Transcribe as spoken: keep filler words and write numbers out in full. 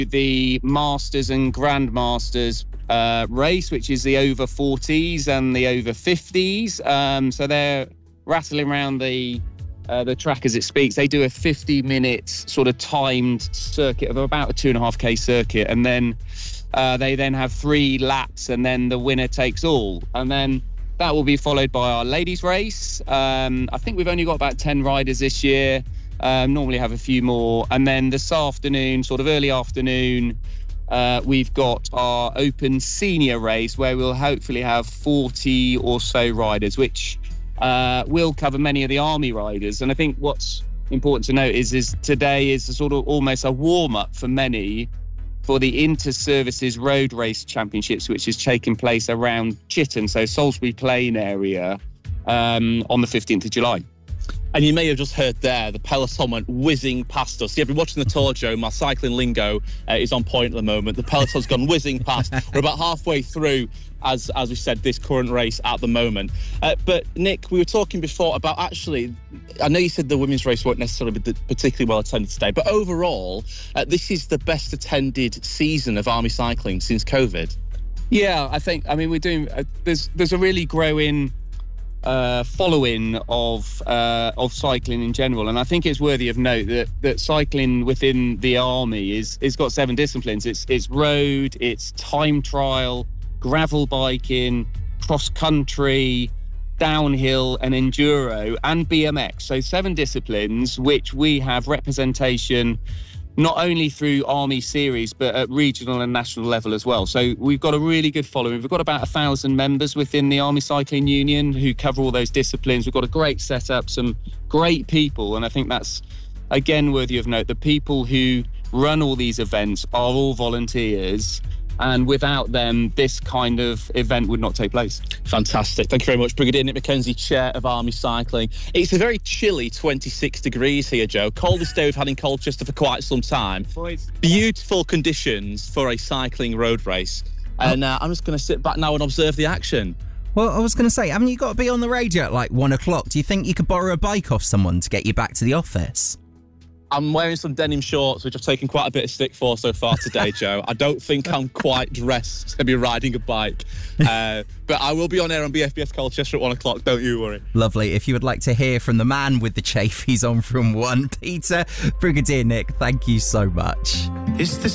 the Masters and Grandmasters uh, race, which is the over forties and the over fifties. Um, so they're rattling around the uh, the track as it speaks. They do a fifty minute sort of timed circuit of about a two and a half K circuit. And then uh, they then have three laps and then the winner takes all. And then that will be followed by our ladies race. Um, I think we've only got about ten riders this year. Um, normally have a few more. And then this afternoon, sort of early afternoon, uh, we've got our open senior race where we'll hopefully have forty or so riders, which uh, will cover many of the army riders. And I think what's important to note is, is today is a sort of almost a warm-up for many for the Inter-Services Road Race Championships, which is taking place around Chitton, so Salisbury Plain area, um, on the fifteenth of July. And you may have just heard there, the peloton went whizzing past us. Yeah, if you're watching the Tour, Joe, my cycling lingo uh, is on point at the moment. The peloton's gone whizzing past. We're about halfway through, as as we said, this current race at the moment. Uh, but, Nick, we were talking before about actually, I know you said the women's race won't necessarily be particularly well attended today, but overall, uh, this is the best attended season of Army cycling since COVID. Yeah, I think, I mean, we're doing, uh, there's there's a really growing Uh, following of uh, of cycling in general, and I think it's worthy of note that that cycling within the army is is got seven disciplines. It's it's road, it's time trial, gravel biking, cross country, downhill, and enduro, and B M X. So seven disciplines which we have representation not only through Army series, but at regional and national level as well. So we've got a really good following. We've got about a thousand members within the Army Cycling Union who cover all those disciplines. We've got a great setup, some great people. And I think that's, again, worthy of note. The people who run all these events are all volunteers. And without them, this kind of event would not take place. Fantastic. Thank you very much, Brigadier Nick Mackenzie, Chair of Army Cycling. It's a very chilly twenty-six degrees here, Joe. Coldest day we've had in Colchester for quite some time. Boys. Beautiful conditions for a cycling road race. And uh, I'm just going to sit back now and observe the action. Well, I was going to say, haven't you got to be on the radio at like one o'clock? Do you think you could borrow a bike off someone to get you back to the office? I'm wearing some denim shorts, which I've taken quite a bit of stick for so far today, Joe. I don't think I'm quite dressed to be riding a bike. Uh, but I will be on air on B F B S Colchester at one o'clock, don't you worry. Lovely. If you would like to hear from the man with the chafe, he's on from one. Peter, Brigadier Nick, thank you so much. It's the